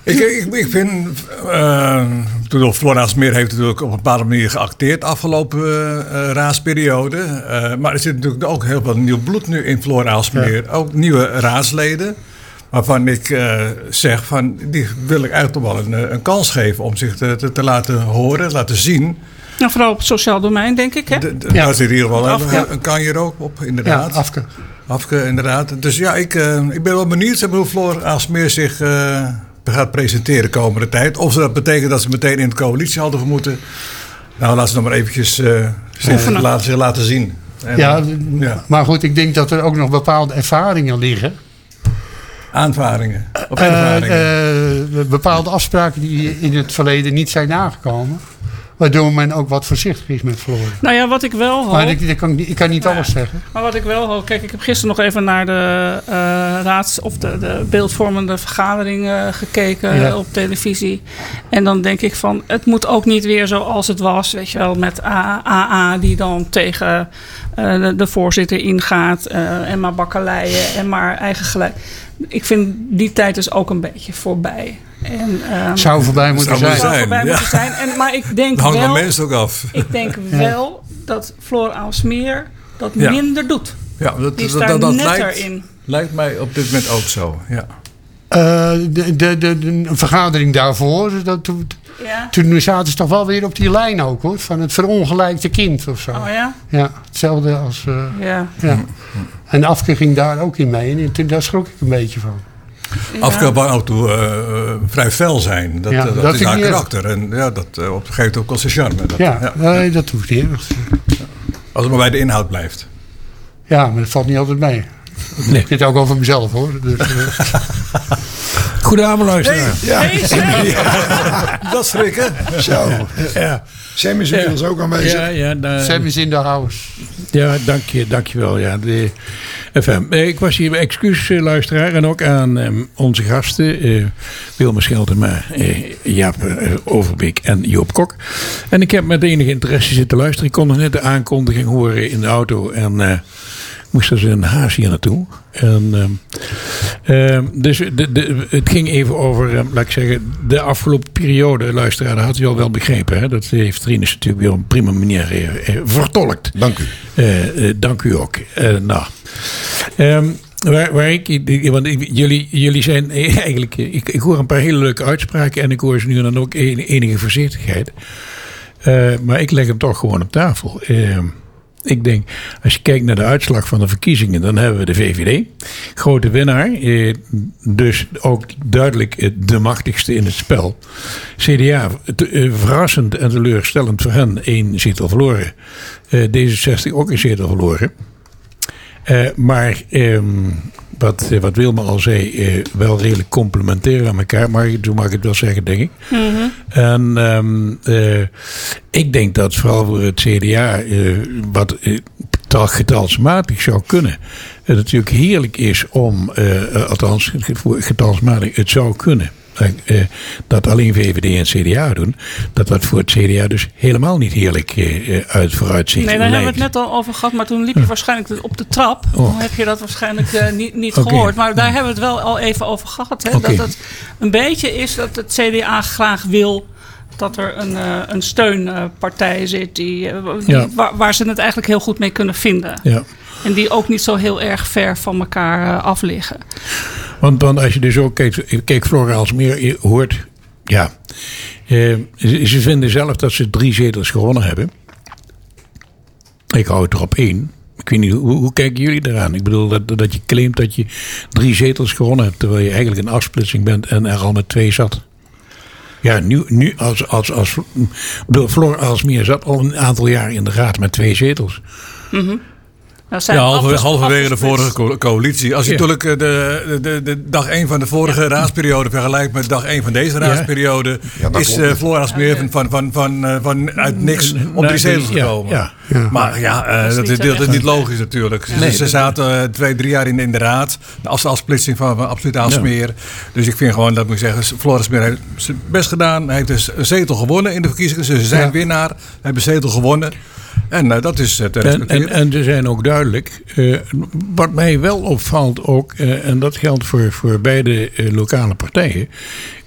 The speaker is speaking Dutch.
Ik vind, Flora Aalsmeer heeft natuurlijk op een bepaalde manier geacteerd afgelopen raadsperiode. Maar er zit natuurlijk ook heel veel nieuw bloed nu in Flora Aalsmeer. Ja. Ook nieuwe raadsleden. Waarvan ik zeg, die wil ik eigenlijk toch wel een kans geven om zich te laten horen, laten zien. Nou, vooral op het sociaal domein, denk ik. Hè? Daar zit hier wel een kanjer ook op, inderdaad. Ja, Afke, inderdaad. Dus ja, ik ben wel benieuwd hoe Floor Aalsmeer zich gaat presenteren de komende tijd. Of dat betekent dat ze meteen in de coalitie hadden moeten. Nou, laten ze nog maar eventjes laten zien. Maar goed, ik denk dat er ook nog bepaalde ervaringen liggen. Aanvaringen? Bepaalde afspraken die in het verleden niet zijn nagekomen. Waardoor men ook wat voorzichtig is met Floor. Nou ja, wat ik wel hoop... Maar ik kan niet alles zeggen. Maar wat ik wel hoop... Kijk, ik heb gisteren nog even naar de beeldvormende vergadering gekeken op televisie. En dan denk ik van... Het moet ook niet weer zoals het was. Weet je wel, met AA die dan tegen de voorzitter ingaat. En maar bakkeleien en maar eigen gelijk. Ik vind die tijd is ook een beetje voorbij. Zou voorbij moeten zijn. Maar ik denk dat hangt wel... van mensen ook af. Ik denk wel dat Floor Aalsmeer dat minder doet. Ja, dat lijkt mij op dit moment ook zo. Ja. De vergadering daarvoor... Toen zaten ze toch wel weer op die lijn ook, hoor. Van het verongelijkte kind of zo. Oh ja? Ja, hetzelfde als... En Afke ging daar ook in mee. En daar schrok ik een beetje van. Ja. Afke kan ook vrij fel zijn. Dat is haar karakter. En dat geeft ook wel zijn charme. Nee, dat hoeft niet. Als het maar bij de inhoud blijft. Ja, maar dat valt niet altijd mee. Ik heb het ook over mezelf, hoor. Dus, Goedenavond, luisteraar. Dat schrikken. Zo. Ja. Sam is inmiddels ook aanwezig. Sam is in de house. Ja, dank je wel. Ja, FM. Ik was hier bij excuus luisteraar en ook aan onze gasten. Wilma Scheltema, Jaap Overbeek en Joop Kok. En ik heb met enige interesse zitten luisteren. Ik kon nog net de aankondiging horen in de auto en... moest er een haas hier naartoe. En, dus het ging even over, laat ik zeggen, de afgelopen periode. Luisteraar, dat had u al wel begrepen. Hè? Dat heeft Rinus natuurlijk weer op een prima manier vertolkt. Dank u. Dank u ook. Want jullie zijn eigenlijk... Ik hoor een paar hele leuke uitspraken. En ik hoor ze nu dan ook enige voorzichtigheid. Maar ik leg hem toch gewoon op tafel. Ik denk, als je kijkt naar de uitslag van de verkiezingen, dan hebben we de VVD. Grote winnaar. Dus ook duidelijk de machtigste in het spel. CDA, verrassend en teleurstellend voor hen, 1 zetel verloren. D66 ook 1 zetel verloren. Maar wat Wilma al zei, wel redelijk complementeren aan elkaar. Maar zo mag ik het wel zeggen, denk ik. Mm-hmm. En ik denk dat vooral voor het CDA wat getalsmatig zou kunnen. Het natuurlijk heerlijk is om, althans getalsmatig, het zou kunnen. Dat alleen VVD en CDA doen. Dat voor het CDA dus helemaal niet heerlijk vooruitziet. Nee, daar hebben we het net al over gehad. Maar toen liep je waarschijnlijk op de trap. Dan heb je dat waarschijnlijk niet gehoord. Maar daar hebben we het wel al even over gehad. Hè? Okay. Dat het een beetje is dat het CDA graag wil... dat er een steunpartij zit waar ze het eigenlijk heel goed mee kunnen vinden. Ja. En die ook niet zo heel erg ver van elkaar af liggen. Want als je dus ook kijkt Flora Aalsmeer hoort... Ja, ze vinden zelf dat ze 3 zetels gewonnen hebben. Ik hou het er op 1. Ik weet niet, hoe kijken jullie daaraan? Ik bedoel, dat je claimt dat je 3 zetels gewonnen hebt... terwijl je eigenlijk een afsplitsing bent en er al met 2 zat. Ja, nu als Flora Aalsmeer zat al een aantal jaar in de raad met 2 zetels. Mm-hmm. Halverwege de vorige coalitie. Als je natuurlijk de dag 1 van de vorige raadsperiode vergelijkt met dag 1 van deze raadsperiode, is Flora Aalsmeer van uit niks op 3 zetels gekomen. Ja. Maar dat is niet logisch natuurlijk. Ze zaten 2-3 jaar in de raad als de afsplitsing van Absoluut Aalsmeer. Ja. Dus ik vind gewoon dat moet ik zeggen, Flora Aalsmeer heeft zijn best gedaan. Hij heeft dus een zetel gewonnen in de verkiezingen. Ze zijn winnaar. Hij heeft een zetel gewonnen. En dat is te respecteren. En ze zijn ook duidelijk. Wat mij wel opvalt ook, en dat geldt voor beide lokale partijen,